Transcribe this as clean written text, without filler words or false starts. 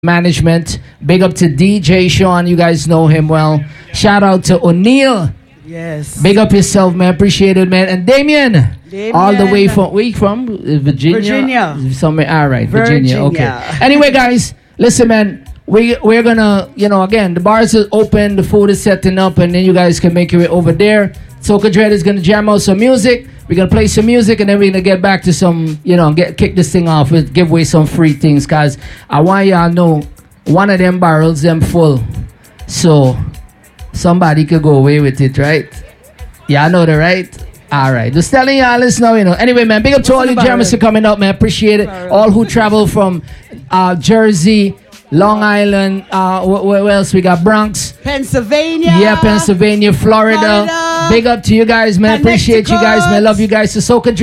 management. Big up to DJ Sean. You guys know him well. Shout out to O'Neal. Yes. Big up yourself, man. Appreciate it, man. And Damien. All the way from Virginia. Somewhere. All right, Virginia. Okay. Anyway, guys, listen, man. We're gonna, again, the bars are open, the food is setting up, and then you guys can make your way over there. Soca Dread is gonna jam out some music. We're gonna play some music, and then we're gonna get back to some, kick this thing off with give away some free things, cause I want y'all know one of them barrels them full, so somebody could go away with it, right? Y'all know that, right? All right, just telling y'all this now, Anyway, man, big up to all you Jammers for coming up, man. Appreciate it. All who travel from Jersey, Long Island, where else we got? Bronx, Pennsylvania. Yeah, Pennsylvania, Florida. Big up to you guys, man. Appreciate you guys, man. Love you guys. So Soca Dread.